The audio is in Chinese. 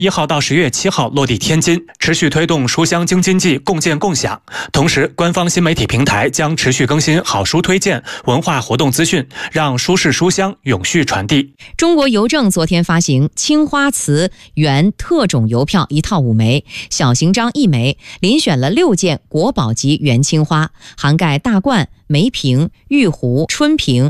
1号到10月7号落地天津，持续推动书香京津冀共建共享。同时，官方新媒体平台将持续更新好书推荐、文化活动资讯，让书市书香永续传递。 中国邮政昨天发行青花瓷原特种邮票1套5枚，小型章1枚，遴选了6件国宝级原青花，涵盖大罐、梅瓶、玉壶、春瓶、